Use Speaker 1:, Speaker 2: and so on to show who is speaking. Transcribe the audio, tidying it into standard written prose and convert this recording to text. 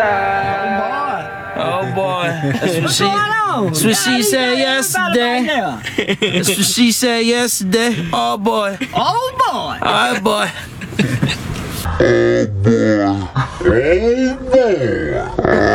Speaker 1: Oh boy. That's what she said yesterday. That's what she said yesterday. Oh boy.
Speaker 2: Oh boy.
Speaker 1: Alright boy.
Speaker 3: Oh boy.